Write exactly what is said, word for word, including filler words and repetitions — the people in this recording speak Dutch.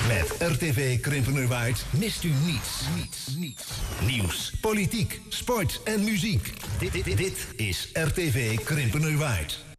Met R T V Krimpenerwaard mist u niets. Niets, niets. Nieuws, politiek, sport en muziek. Dit, dit, dit is R T V Krimpenerwaard.